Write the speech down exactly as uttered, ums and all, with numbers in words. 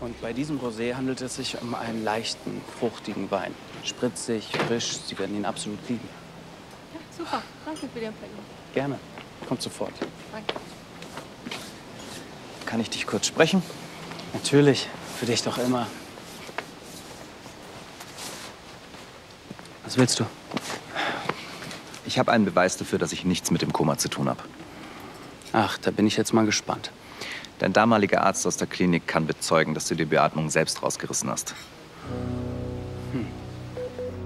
Und bei diesem Rosé handelt es sich um einen leichten, fruchtigen Wein. Spritzig, frisch, Sie werden ihn absolut lieben. Ja, super. Danke für die Empfehlung. Gerne. Kommt sofort. Danke. Kann ich dich kurz sprechen? Natürlich. Für dich doch immer. Was willst du? Ich habe einen Beweis dafür, dass ich nichts mit dem Koma zu tun habe. Ach, da bin ich jetzt mal gespannt. Dein damaliger Arzt aus der Klinik kann bezeugen, dass du die Beatmung selbst rausgerissen hast.